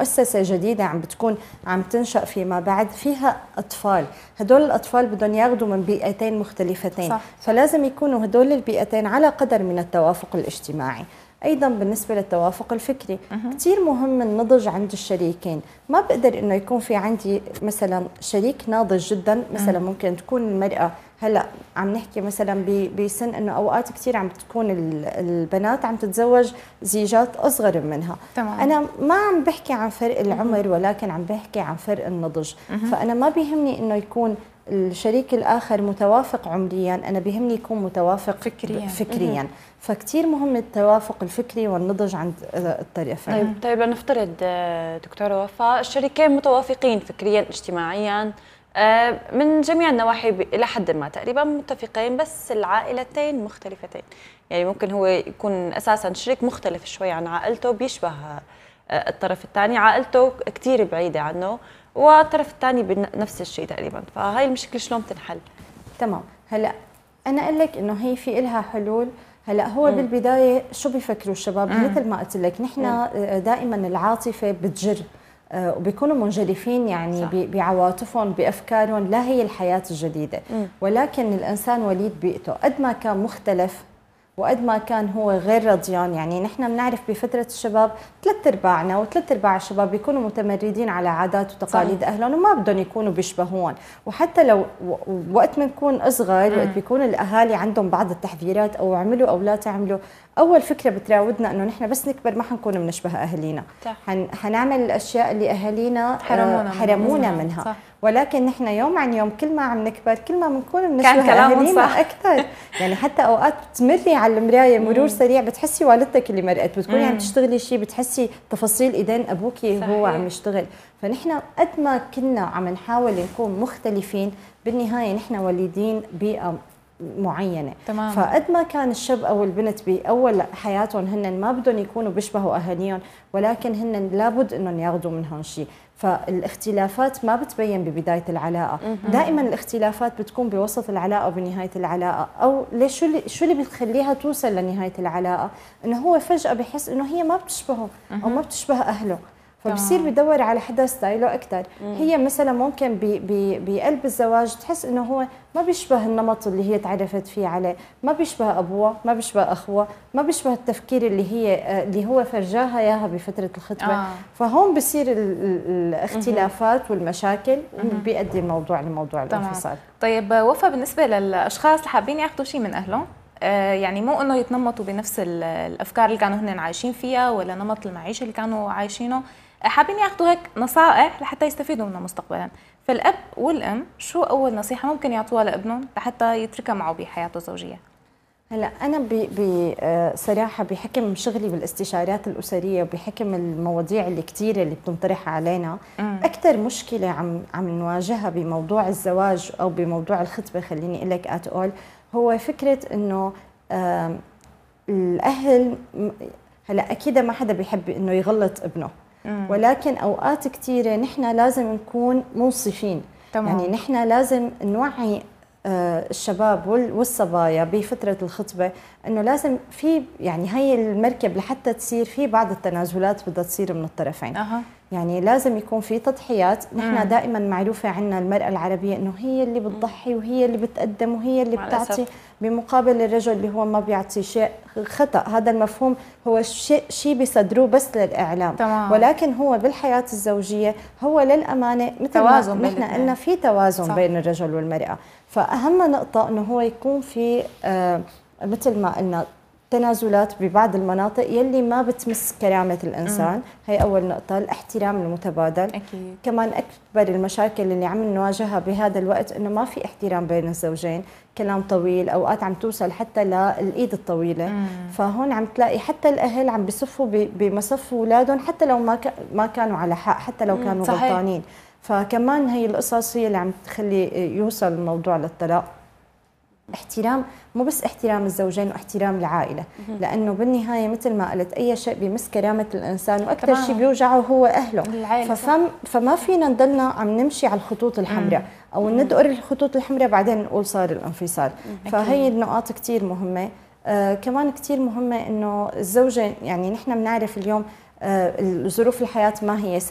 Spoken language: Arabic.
مؤسسة جديدة عم تنشأ فيما بعد فيها أطفال. هدول الأطفال بدهم ياخذوا من بيئتين مختلفتين. صح. فلازم يكونوا هدول البيئتين على قدر من التوافق الاجتماعي. أيضا بالنسبة للتوافق الفكري كثير مهم النضج عند الشريكين. ما بقدر إنه يكون في عندي مثلا شريك ناضج جدا، مثلا ممكن تكون المرأة هلا عم نحكي مثلا بسن انه اوقات كثير عم تكون البنات عم تتزوج زيجات اصغر منها. تمام. انا ما عم بحكي عن فرق العمر ولكن عم بحكي عن فرق النضج. فانا ما بيهمني انه يكون الشريك الاخر متوافق عمريا، انا بيهمني يكون متوافق فكريا. فكتير مهم التوافق الفكري والنضج عند الطرفين. طيب لنفترض دكتوره وفاء الشريكين متوافقين فكريا اجتماعيا من جميع النواحي إلى حد ما تقريبا متفقين، بس العائلتين مختلفتين. يعني ممكن هو يكون أساسا شريك مختلف شوي عن عائلته، بيشبه الطرف الثاني، عائلته كثير بعيدة عنه والطرف الثاني بنفس الشيء تقريبا. فهاي المشكلة شلون بتنحل؟ تمام. هلا أنا أقول لك إنه هي في إلها حلول. هلا هو بالبداية شو بيفكروا الشباب؟ مثل ما قلت لك نحن دائما العاطفة بتجر وبيكونوا منجرفين يعني بعواطفهم بأفكارهم، لا هي الحياة الجديدة. ولكن الإنسان وليد بيئته، قد ما كان مختلف وقد ما كان هو غير رضيان. يعني نحن بنعرف بفترة الشباب 3/4 و3/4 الشباب بيكونوا متمردين على عادات وتقاليد أهلهم وما بدهم يكونوا بيشبهون. وحتى لو وقت ما نكون أصغر، وقت بيكون الأهالي عندهم بعض التحذيرات أو عملوا أو لا تعملوا، أول فكرة بتراودنا إنه نحن بس نكبر ما حنكون بنشبه أهالينا، حنعمل الأشياء اللي أهالينا حرمونا منها. صح. ولكن نحن يوم عن يوم كل ما عم نكبر كل ما بنكون بنشبه أهالينا أكثر. يعني حتى أوقات بتمري على المراية مرور سريع بتحسي والدتك اللي مرقت، بتكوني عم تشتغلي شيء بتحسي تفاصيل إيدين أبوكي هو عم يشتغل. فنحن قد ما كنا عم نحاول نكون مختلفين، بالنهاية نحن وليدين بيئة معينة. تمام. فقد ما كان الشاب أو البنت بأول حياتهم هن ما بدهم يكونوا بيشبهوا أهاليهم، ولكن هن لابد إنهم ياخذوا منهم شيء. فالاختلافات ما بتبين ببداية العلاقة، دائما الاختلافات بتكون بوسط العلاقة وبنهاية العلاقة. أو ليش شو اللي بتخليها توصل لنهاية العلاقة؟ إنه هو فجأة بحس إنه هي ما بتشبهه أو ما بتشبه أهله، فبصير بدور على حدا ستايله اكثر. هي مثلا ممكن بقلب الزواج تحس انه هو ما بيشبه النمط اللي هي تعرفت فيه عليه، ما بيشبه ابوها، ما بيشبه اخوها، ما بيشبه التفكير اللي هو فرجاها اياها بفتره الخطبه. فهون بصير الاختلافات والمشاكل بيؤدي الموضوع لموضوع الانفصال. طيب وفاء، بالنسبه للاشخاص اللي حابين ياخذوا شيء من اهلهم، يعني مو انه يتنمطوا بنفس الافكار اللي كانوا هن عايشين فيها ولا نمط المعيشه اللي كانوا عايشينه، حابين ياخذوا هيك نصائح لحتى يستفيدوا منها مستقبلا، فالاب والام شو اول نصيحه ممكن يعطوها لابنهم لحتى يتركها معه بحياته الزوجيه؟ هلا انا بصراحه بحكم شغلي بالاستشارات الاسريه وبحكم المواضيع اللي كثيره اللي بتنطرح علينا، اكثر مشكله عم نواجهها بموضوع الزواج او بموضوع الخطبه، خليني اقول لك اتقول، هو فكره انه الاهل هلا اكيد ما حدا بيحب انه يغلط ابنه، ولكن اوقات كثيره نحن لازم نكون منصفين. يعني نحن لازم نوعي الشباب والصبايا بفتره الخطبه انه لازم في يعني هي المركب لحتى تسير في بعض التنازلات بدها تصير من الطرفين. يعني لازم يكون في تضحيات. نحن دائما معروفه عنا المراه العربيه انه هي اللي بتضحي وهي اللي بتقدم وهي اللي بتعطي، بمقابل الرجل اللي هو ما بيعطي شيء. خطأ هذا المفهوم، هو شيء بيصدروه بس للاعلام. ولكن هو بالحياه الزوجيه هو للامانه مثل ما نحن قلنا في توازن بين الرجل والمراه. فاهم نقطه انه هو يكون في مثل ما قلنا تنازلات ببعض المناطق يلي ما بتمس كرامة الإنسان. هي أول نقطة. الاحترام المتبادل أكيد. كمان أكبر المشاكل اللي عم نواجهها بهذا الوقت إنه ما في احترام بين الزوجين، كلام طويل، أوقات عم توصل حتى للإيد الطويلة. فهون عم تلاقي حتى الأهل عم بيصفوا بمصف أولادهم حتى لو ما كانوا على حق، حتى لو كانوا غلطانين. فكمان هي القصص هي اللي عم تخلي يوصل الموضوع للطلاق. احترام، مو بس احترام الزوجين واحترام العائله، لانه بالنهايه مثل ما قلت اي شيء بيمس كرامه الانسان واكثر شيء بيوجعه هو اهله. فما فينا نضلنا عم نمشي على الخطوط الحمراء او ندقر الخطوط الحمراء بعدين نقول صار الانفصال. فهي النقاط كثير مهمه. كمان كثير مهمه انه الزوجه، يعني نحن بنعرف اليوم ظروف الحياه ما هي